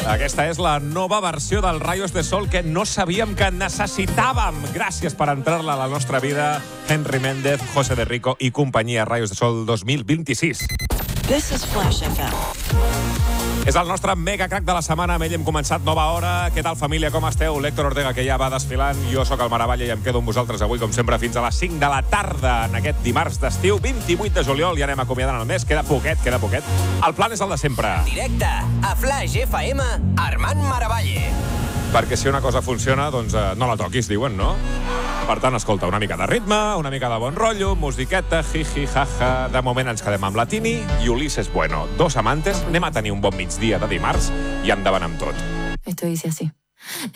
Aquesta és la nova versió del Rayos de Sol que no sabíem que necessitàvem. Gràcies per entrar-la a la nostra vida. Henry Méndez, José de Rico i companyia. Rayos de Sol 2026. This is Flash FM. És el nostre mega crack de la setmana. Amb ell hem començat nova hora. Què tal, família? Com esteu? L'Héctor Ortega, que ja va desfilant. Jo sóc el Maravalla i em quedo amb vosaltres avui, com sempre, fins a les 5 de la tarda en aquest dimarts d'estiu, 28 de juliol. Ja anem acomiadant el mes. Queda poquet. El plan és el de sempre. Directe a Flash FM, Armand Maravalle. Perquè si una cosa funciona, doncs no la toquis, diuen, no? Per tant, escolta, una mica de ritme, una mica de bon rotllo, musiqueta, jiji, jaja. De moment ens quedem amb la Tini i Ulises Bueno. Dos amantes, anem a tenir un bon migdia de dimarts i endavant amb tot. Esto dice así.